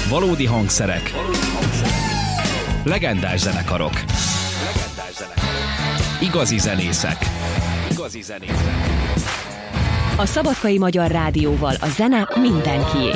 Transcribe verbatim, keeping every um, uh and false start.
Valódi hangszerek. Legendás zenekarok. Legendás zenekarok. Igazi zenészek. Igazi zenészek. A Szabadkai Magyar Rádióval a zene mindenkié.